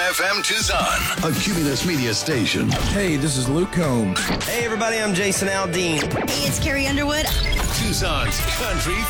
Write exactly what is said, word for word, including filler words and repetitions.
F M Tucson, a Cumulus Media station. Hey, this is Luke Combs. Hey, everybody, I'm Jason Aldean. Hey, it's Carrie Underwood. Tucson's country